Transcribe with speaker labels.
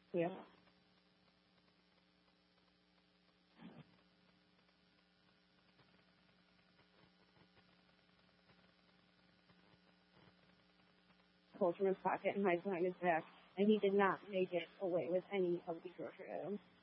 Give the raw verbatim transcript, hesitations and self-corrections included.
Speaker 1: Yeah. Pulled from his pocket and hides behind his back, and he did not make it away with any of the grocery items.